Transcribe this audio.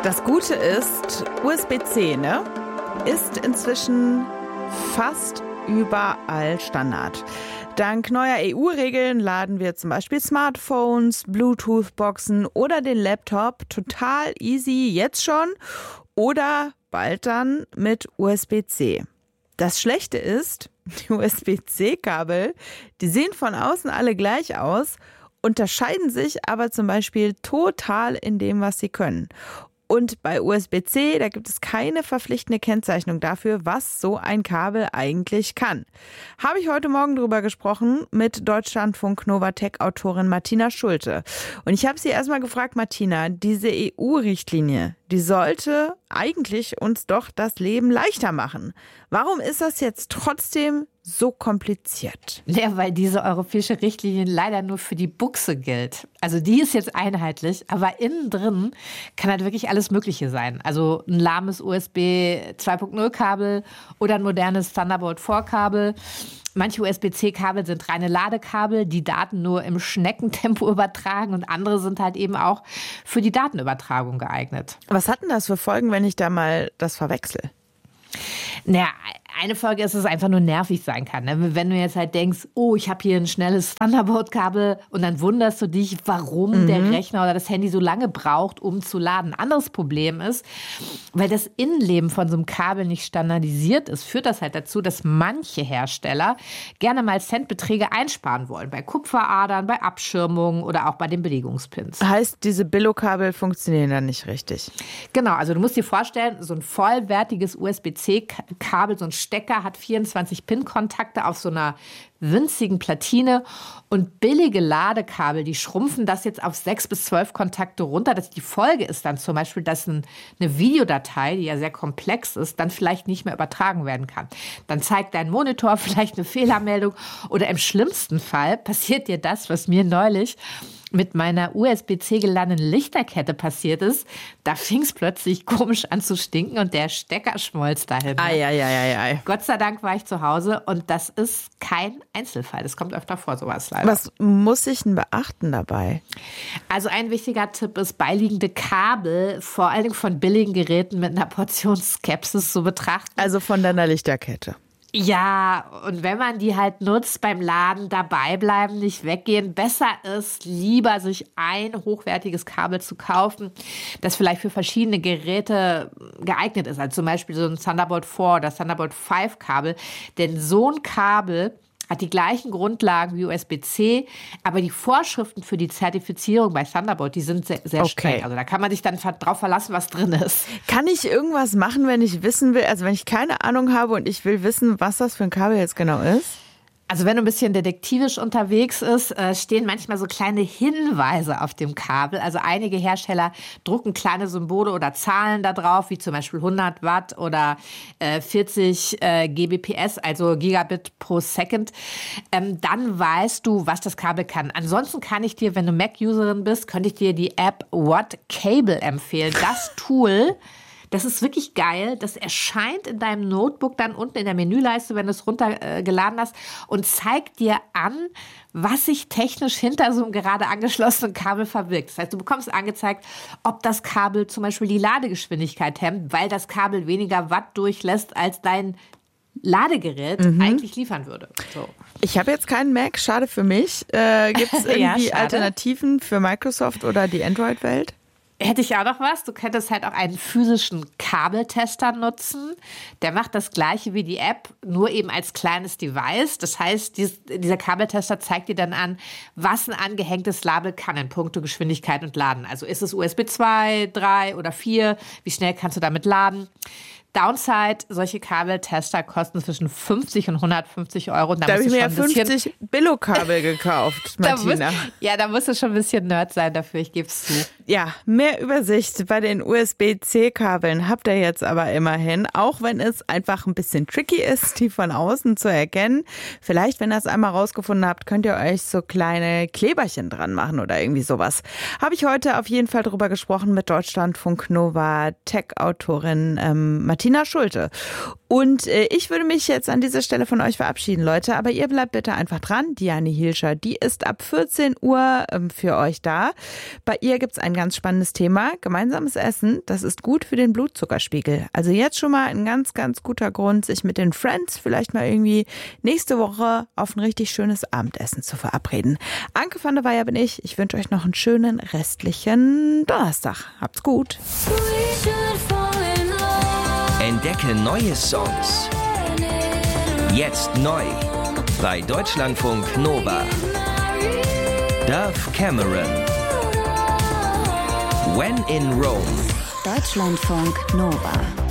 Das Gute ist, USB-C, ist inzwischen fast überall Standard. Dank neuer EU-Regeln laden wir zum Beispiel Smartphones, Bluetooth-Boxen oder den Laptop total easy jetzt schon oder bald dann mit USB-C. Das Schlechte ist, die USB-C-Kabel, die sehen von außen alle gleich aus, unterscheiden sich aber zum Beispiel total in dem, was sie können. Und bei USB-C, da gibt es keine verpflichtende Kennzeichnung dafür, was so ein Kabel eigentlich kann. Habe ich heute Morgen drüber gesprochen mit Deutschlandfunk Novatec-Autorin Martina Schulte. Und ich habe sie erstmal gefragt, Martina, diese EU-Richtlinie, die sollte eigentlich uns doch das Leben leichter machen. Warum ist das jetzt trotzdem so kompliziert? Ja, weil diese europäische Richtlinie leider nur für die Buchse gilt. Also die ist jetzt einheitlich, aber innen drin kann halt wirklich alles Mögliche sein. Also ein lahmes USB 2.0 Kabel oder ein modernes Thunderbolt 4 Kabel. Manche USB-C-Kabel sind reine Ladekabel, die Daten nur im Schneckentempo übertragen und andere sind halt eben auch für die Datenübertragung geeignet. Was hat denn das für Folgen, wenn ich da mal das verwechsel? Naja, eine Folge ist, dass es einfach nur nervig sein kann. Ne? Wenn du jetzt halt denkst, oh, ich habe hier ein schnelles Thunderbolt-Kabel und dann wunderst du dich, warum der Rechner oder das Handy so lange braucht, um zu laden. Ein anderes Problem ist, weil das Innenleben von so einem Kabel nicht standardisiert ist, führt das halt dazu, dass manche Hersteller gerne mal Centbeträge einsparen wollen. Bei Kupferadern, bei Abschirmungen oder auch bei den Belegungspins. Heißt, diese Billo-Kabel funktionieren dann nicht richtig? Genau, also du musst dir vorstellen, so ein vollwertiges USB-C-Kabel, so ein Stecker hat 24 Pin-Kontakte auf so einer winzigen Platine und billige Ladekabel, die schrumpfen das jetzt auf 6 bis 12 Kontakte runter. Die Folge ist dann zum Beispiel, dass eine Videodatei, die ja sehr komplex ist, dann vielleicht nicht mehr übertragen werden kann. Dann zeigt dein Monitor vielleicht eine Fehlermeldung oder im schlimmsten Fall passiert dir das, was mir neulich mit meiner USB-C geladenen Lichterkette passiert ist. Da fing es plötzlich komisch an zu stinken und der Stecker schmolz dahin. Ei. Gott sei Dank war ich zu Hause und das ist kein Einzelfall. Das kommt öfter vor, sowas leider. Was muss ich denn beachten dabei? Also ein wichtiger Tipp ist, beiliegende Kabel, vor allen Dingen von billigen Geräten mit einer Portion Skepsis zu betrachten. Also von deiner Lichterkette. Ja, und wenn man die halt nutzt beim Laden, dabei bleiben, nicht weggehen. Besser ist, lieber sich ein hochwertiges Kabel zu kaufen, das vielleicht für verschiedene Geräte geeignet ist. Also zum Beispiel so ein Thunderbolt 4 oder Thunderbolt 5 Kabel. Denn so ein Kabel hat die gleichen Grundlagen wie USB-C, aber die Vorschriften für die Zertifizierung bei Thunderbolt, die sind sehr streng. Also da kann man sich dann drauf verlassen, was drin ist. Kann ich irgendwas machen, wenn ich wissen will, also wenn ich keine Ahnung habe und ich will wissen, was das für ein Kabel jetzt genau ist? Also wenn du ein bisschen detektivisch unterwegs bist, stehen manchmal so kleine Hinweise auf dem Kabel. Also einige Hersteller drucken kleine Symbole oder Zahlen da drauf, wie zum Beispiel 100 Watt oder 40 Gbps, also Gigabit pro Second. Dann weißt du, was das Kabel kann. Ansonsten kann ich dir, wenn du Mac-Userin bist, könnte ich dir die App What Cable empfehlen. Das Tool, das ist wirklich geil. Das erscheint in deinem Notebook dann unten in der Menüleiste, wenn du es runtergeladen hast und zeigt dir an, was sich technisch hinter so einem gerade angeschlossenen Kabel verbirgt. Das heißt, du bekommst angezeigt, ob das Kabel zum Beispiel die Ladegeschwindigkeit hemmt, weil das Kabel weniger Watt durchlässt, als dein Ladegerät eigentlich liefern würde. So. Ich habe jetzt keinen Mac, schade für mich. Gibt es irgendwie Alternativen für Microsoft oder die Android-Welt? Hätte ich auch noch was. Du könntest halt auch einen physischen Kabeltester nutzen. Der macht das Gleiche wie die App, nur eben als kleines Device. Das heißt, dieser Kabeltester zeigt dir dann an, was ein angehängtes Label kann in puncto Geschwindigkeit und Laden. Also ist es USB 2, 3 oder 4? Wie schnell kannst du damit laden? Downside, solche Kabeltester kosten zwischen 50 und 150 €. Da habe ich mir ja 50 Billo-Kabel gekauft, Martina. Da musst du schon ein bisschen Nerd sein dafür, ich gebe es zu. Ja, mehr Übersicht bei den USB-C-Kabeln habt ihr jetzt aber immerhin, auch wenn es einfach ein bisschen tricky ist, die von außen zu erkennen. Vielleicht, wenn ihr es einmal rausgefunden habt, könnt ihr euch so kleine Kleberchen dran machen oder irgendwie sowas. Habe ich heute auf jeden Fall drüber gesprochen mit Deutschlandfunk Novatec-Autorin Martina Martina Schulte. Und ich würde mich jetzt an dieser Stelle von euch verabschieden, Leute. Aber ihr bleibt bitte einfach dran. Diane Hielscher, die ist ab 14 Uhr für euch da. Bei ihr gibt's ein ganz spannendes Thema. Gemeinsames Essen, das ist gut für den Blutzuckerspiegel. Also jetzt schon mal ein ganz, ganz guter Grund, sich mit den Friends vielleicht mal irgendwie nächste Woche auf ein richtig schönes Abendessen zu verabreden. Anke van der Weyer bin ich. Ich wünsche euch noch einen schönen restlichen Donnerstag. Habt's gut. Entdecke neue Songs. Jetzt neu bei Deutschlandfunk Nova. Dove Cameron. When in Rome. Deutschlandfunk Nova.